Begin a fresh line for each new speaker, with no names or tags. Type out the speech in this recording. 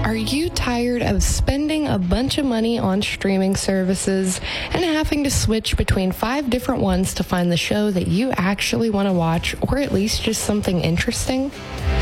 Are you tired of spending a bunch of money on streaming services and having to switch between 5 different ones to find the show that you actually want to watch, or at least just something interesting?